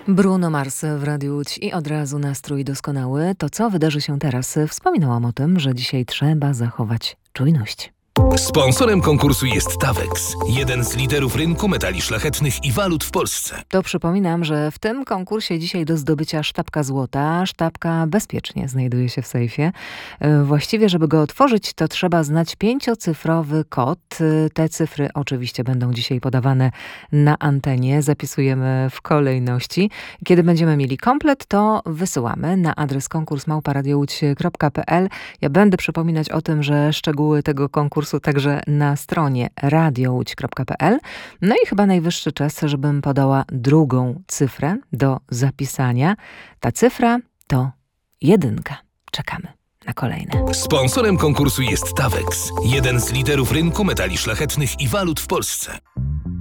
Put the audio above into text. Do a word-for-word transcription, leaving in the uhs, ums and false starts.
Bruno Mars w Radiu Łódź i od razu nastrój doskonały. To co wydarzy się teraz? Wspominałam o tym, że dzisiaj trzeba zachować czujność. Sponsorem konkursu jest Tawex, jeden z liderów rynku metali szlachetnych i walut w Polsce. To przypominam, że w tym konkursie dzisiaj do zdobycia sztabka złota. Sztabka bezpiecznie znajduje się w sejfie. Właściwie, żeby go otworzyć, to trzeba znać pięciocyfrowy kod. Te cyfry oczywiście będą dzisiaj podawane na antenie. Zapisujemy w kolejności. Kiedy będziemy mieli komplet, to wysyłamy na adres konkurs małpa radio łódź kropka p l. Ja będę przypominać o tym, że szczegóły tego konkursu także na stronie radio łódź kropka p l. No i chyba najwyższy czas, żebym podała drugą cyfrę do zapisania. Ta cyfra to jedynka. Czekamy na kolejne. Sponsorem konkursu jest Tawex, jeden z liderów rynku metali szlachetnych i walut w Polsce.